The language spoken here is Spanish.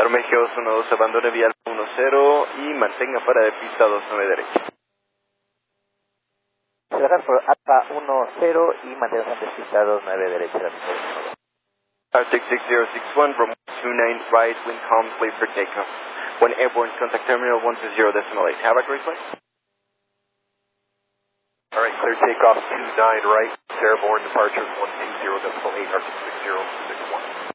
México 212, abandone vía 10 y mantenga fuera de pista 29 derecha. Bajar por Alfa 10 y mantenerse en pista 29 derecha. 66061 from 29 right, wind calm, clear for takeoff. When airborne, contact terminal 120.8. Have a great flight. Alright, clear takeoff 29 right, airborne departure 120.8, Arctic 6061.